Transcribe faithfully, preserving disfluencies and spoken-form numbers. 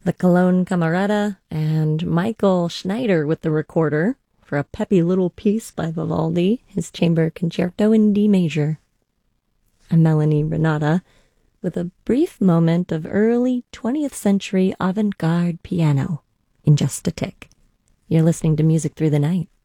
the Cologne Camerata, and Michael Schneider with the recorder for a peppy little piece by Vivaldi, his Chamber Concerto in D major. I'm Melanie Renata with a brief moment of early twentieth century avant-garde piano in just a tick. You're listening to Music Through the Night.